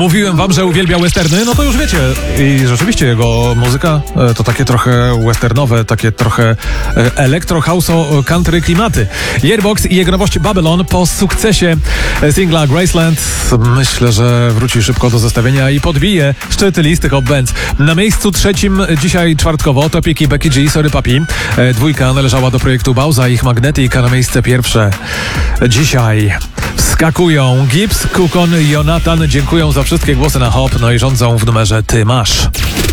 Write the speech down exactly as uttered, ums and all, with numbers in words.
Mówiłem wam, że uwielbia westerny, no to już wiecie. I rzeczywiście jego muzyka e, to takie trochę westernowe, takie trochę e, elektro, house'o, country klimaty. Yearbox i jego nowość Babylon po sukcesie singla Graceland myślę, że wróci szybko do zestawienia i podbije szczyty listy Hot Bands. Na miejscu trzecim dzisiaj czwartkowo Topic i Becky G, Sorry Papi. E, dwójka należała do projektu Bauza, ich Magnetic, a na miejsce pierwsze dzisiaj wskakują Gibbs, Kukon i Jonathan. Dziękuję za wszystkie głosy na Hop, no i rządzą w numerze Ty Masz.